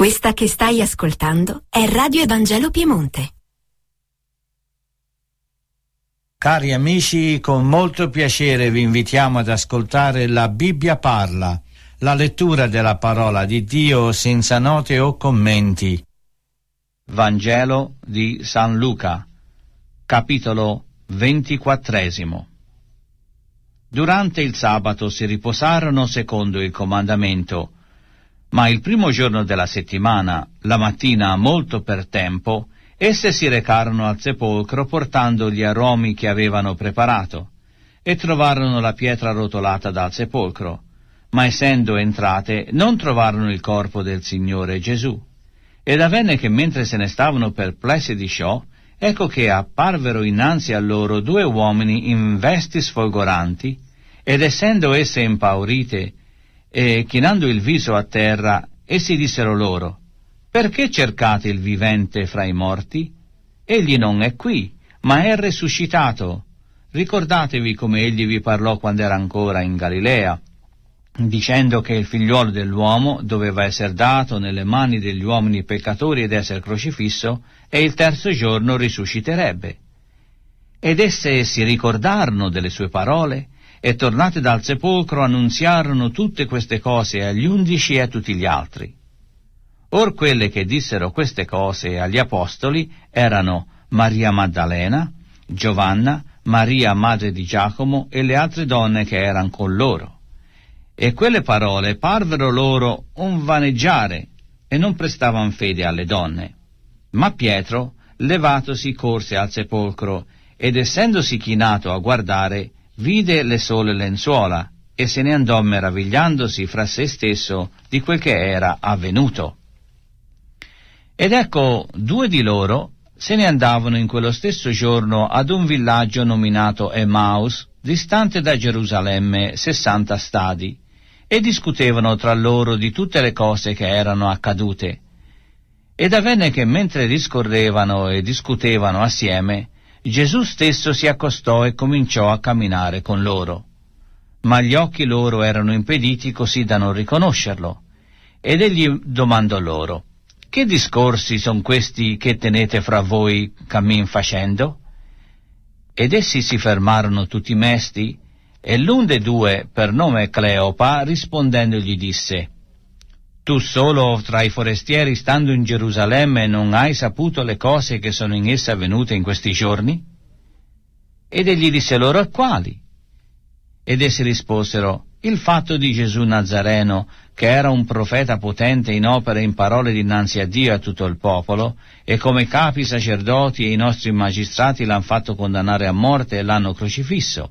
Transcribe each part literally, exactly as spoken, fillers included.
Questa che stai ascoltando è Radio Evangelo Piemonte. Cari amici, con molto piacere vi invitiamo ad ascoltare La Bibbia parla, la lettura della parola di Dio senza note o commenti. Vangelo di San Luca, capitolo ventiquattresimo. Durante il sabato si riposarono secondo il comandamento, ma il primo giorno della settimana, la mattina molto per tempo, esse si recarono al sepolcro portando gli aromi che avevano preparato, e trovarono la pietra rotolata dal sepolcro, ma essendo entrate non trovarono il corpo del Signore Gesù. Ed avvenne che mentre se ne stavano perplessi di ciò, ecco che apparvero innanzi a loro due uomini in vesti sfolgoranti, ed essendo esse impaurite e chinando il viso a terra, essi dissero loro: «Perché cercate il vivente fra i morti? Egli non è qui, ma è risuscitato. Ricordatevi come egli vi parlò quando era ancora in Galilea, dicendo che il figliuolo dell'uomo doveva essere dato nelle mani degli uomini peccatori ed essere crocifisso, e il terzo giorno risusciterebbe». Ed esse si ricordarono delle sue parole, e tornate dal sepolcro annunziarono tutte queste cose agli undici e a tutti gli altri. Or quelle che dissero queste cose agli apostoli erano Maria Maddalena, Giovanna, Maria madre di Giacomo e le altre donne che erano con loro. E quelle parole parvero loro un vaneggiare, e non prestavan fede alle donne. Ma Pietro, levatosi, corse al sepolcro, ed essendosi chinato a guardare, vide le sole lenzuola, e se ne andò meravigliandosi fra se stesso di quel che era avvenuto. Ed ecco, due di loro se ne andavano in quello stesso giorno ad un villaggio nominato Emmaus, distante da Gerusalemme sessanta stadi, e discutevano tra loro di tutte le cose che erano accadute. Ed avvenne che mentre discorrevano e discutevano assieme, Gesù stesso si accostò e cominciò a camminare con loro. Ma gli occhi loro erano impediti così da non riconoscerlo. Ed egli domandò loro: «Che discorsi son questi che tenete fra voi cammin facendo?» Ed essi si fermarono tutti mesti, e l'un dei due, per nome Cleopa, rispondendo gli disse: «Tu solo tra i forestieri, stando in Gerusalemme, non hai saputo le cose che sono in essa avvenute in questi giorni?» Ed egli disse loro: «Quali?» Ed essi risposero: «Il fatto di Gesù Nazareno, che era un profeta potente in opere e in parole dinanzi a Dio e a tutto il popolo, e come capi sacerdoti e i nostri magistrati l'han fatto condannare a morte e l'hanno crocifisso.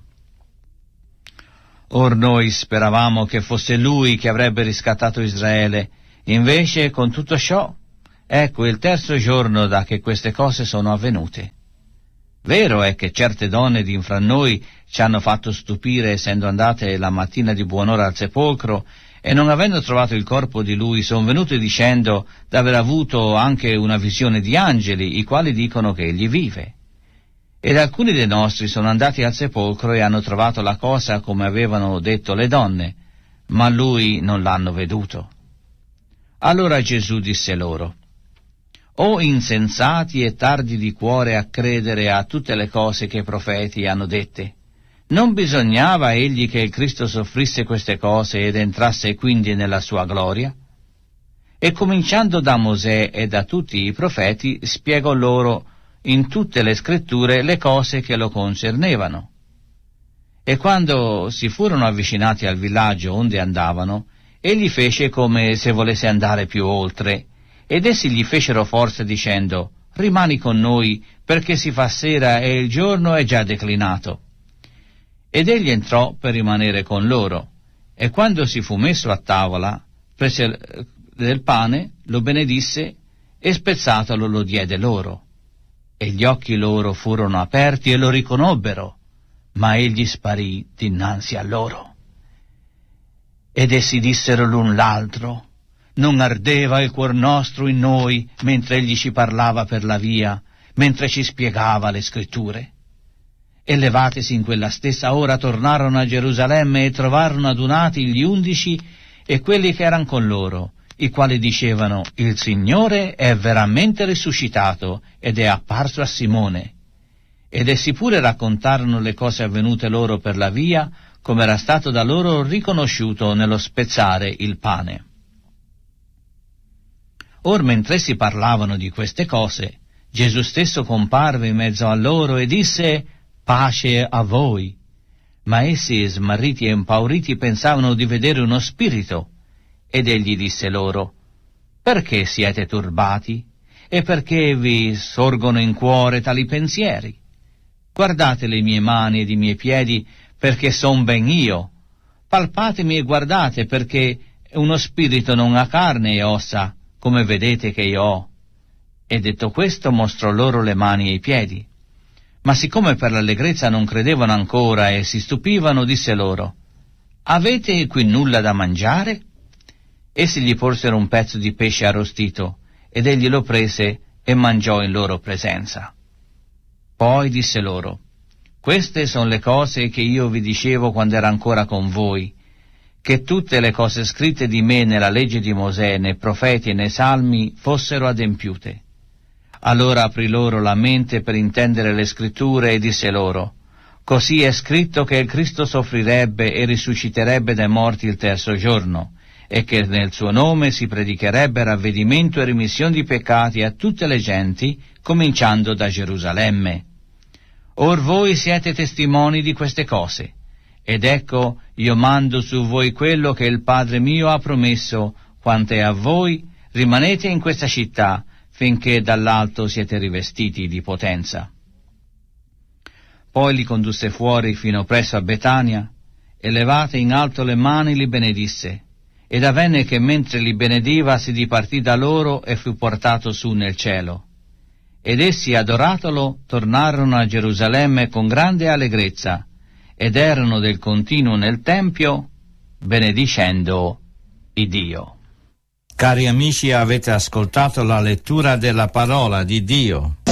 Or noi speravamo che fosse lui che avrebbe riscattato Israele, invece con tutto ciò, ecco il terzo giorno da che queste cose sono avvenute. Vero è che certe donne di fra noi ci hanno fatto stupire, essendo andate la mattina di buon'ora al sepolcro, e non avendo trovato il corpo di lui, sono venute dicendo d'aver avuto anche una visione di angeli, i quali dicono che egli vive. Ed alcuni dei nostri sono andati al sepolcro e hanno trovato la cosa come avevano detto le donne, ma lui non l'hanno veduto». Allora Gesù disse loro: «O insensati e tardi di cuore a credere a tutte le cose che i profeti hanno dette, non bisognava egli che il Cristo soffrisse queste cose ed entrasse quindi nella sua gloria?» E cominciando da Mosè e da tutti i profeti, spiegò loro in tutte le scritture le cose che lo concernevano. E quando si furono avvicinati al villaggio onde andavano, egli fece come se volesse andare più oltre, ed essi gli fecero forza dicendo: «Rimani con noi, perché si fa sera e il giorno è già declinato». Ed egli entrò per rimanere con loro, e quando si fu messo a tavola, prese del pane, lo benedisse e spezzatolo lo diede loro. E gli occhi loro furono aperti e lo riconobbero, ma egli sparì dinanzi a loro. Ed essi dissero l'un l'altro: «Non ardeva il cuor nostro in noi mentre egli ci parlava per la via, mentre ci spiegava le scritture?» E levatesi in quella stessa ora tornarono a Gerusalemme e trovarono adunati gli undici e quelli che erano con loro, i quali dicevano: il Signore è veramente risuscitato ed è apparso a Simone. Ed essi pure raccontarono le cose avvenute loro per la via, come era stato da loro riconosciuto nello spezzare il pane. Or mentre essi parlavano di queste cose, Gesù stesso comparve in mezzo a loro e disse: pace a voi. Ma essi, smarriti e impauriti, pensavano di vedere uno spirito. Ed egli disse loro: perché siete turbati? E perché vi sorgono in cuore tali pensieri? Guardate le mie mani ed i miei piedi, perché son ben io. Palpatemi e guardate, perché uno spirito non ha carne e ossa, come vedete che io ho. E detto questo mostrò loro le mani e i piedi. Ma siccome per l'allegrezza non credevano ancora e si stupivano, disse loro: avete qui nulla da mangiare? Essi gli porsero un pezzo di pesce arrostito, ed egli lo prese e mangiò in loro presenza. Poi disse loro: queste sono le cose che io vi dicevo quando ero ancora con voi, che tutte le cose scritte di me nella legge di Mosè, nei profeti e nei salmi fossero adempiute. Allora aprì loro la mente per intendere le scritture e disse loro: così è scritto che il Cristo soffrirebbe e risusciterebbe dai morti il terzo giorno, e che nel suo nome si predicherebbe ravvedimento e rimissione di peccati a tutte le genti, cominciando da Gerusalemme. Or voi siete testimoni di queste cose, ed ecco io mando su voi quello che il Padre mio ha promesso. Quanto è a voi, rimanete in questa città, finché dall'alto siete rivestiti di potenza. Poi li condusse fuori fino presso a Betania, e levate in alto le mani li benedisse. Ed avvenne che mentre li benediva si dipartì da loro e fu portato su nel cielo. Ed essi, adoratolo, tornarono a Gerusalemme con grande allegrezza, ed erano del continuo nel Tempio, benedicendo il Dio. Cari amici, avete ascoltato la lettura della parola di Dio.